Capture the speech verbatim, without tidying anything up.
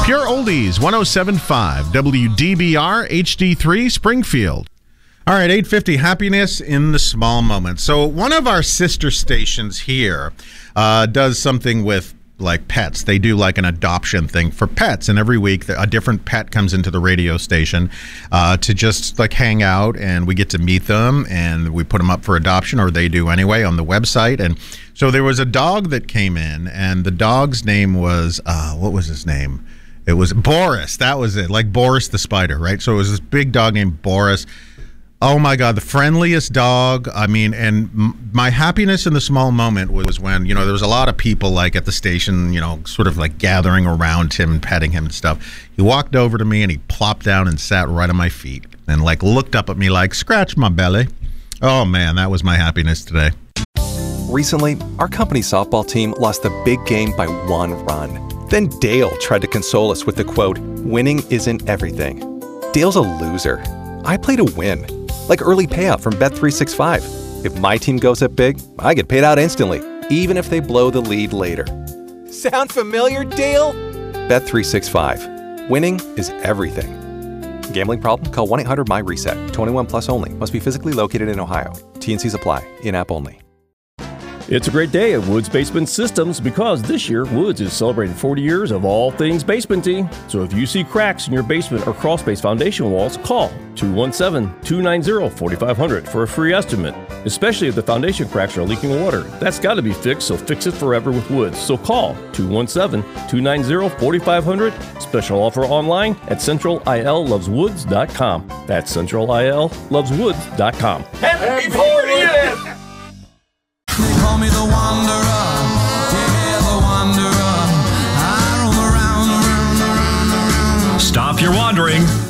Pure Oldies, one oh seven point five, W D B R, H D three, Springfield. All right, eight fifty, happiness in the small moments. So one of our sister stations here uh, does something with like pets. They do like an adoption thing for pets, and every week a different pet comes into the radio station uh, to just like hang out, and we get to meet them, and we put them up for adoption, or they do anyway on the website. And so there was a dog that came in, and the dog's name was uh, what was his name? It was Boris. That was it, like Boris the spider, right? So it was this big dog named Boris. Oh my God, the friendliest dog. I mean, and m- my happiness in the small moment was when, you know, there was a lot of people like at the station, you know, sort of like gathering around him and petting him and stuff. He walked over to me and he plopped down and sat right on my feet and like looked up at me like, scratch my belly. Oh man, that was my happiness today. Recently, our company softball team lost the big game by one run. Then Dale tried to console us with the quote, "Winning isn't everything." Dale's a loser. I play to win. Like early payout from Bet three sixty-five. If my team goes up big, I get paid out instantly, even if they blow the lead later. Sound familiar, Dale? Bet three sixty-five. Winning is everything. Gambling problem? Call one eight hundred M Y reset. twenty-one plus only. Must be physically located in Ohio. T and Cs apply. In-app only. It's a great day at Woods Basement Systems because this year Woods is celebrating forty years of all things basementy. So if you see cracks in your basement or crawl space foundation walls, call two one seven, two nine zero, four five zero zero for a free estimate. Especially if the foundation cracks are leaking water. That's got to be fixed, so fix it forever with Woods. So call two one seven, two nine zero, four five zero zero. Special offer online at central I L loves woods dot com. That's central I L loves woods dot com. Happy fortieth! They call me the Wanderer, yeah, the Wanderer. I roam around, around, around, around. Stop your wandering.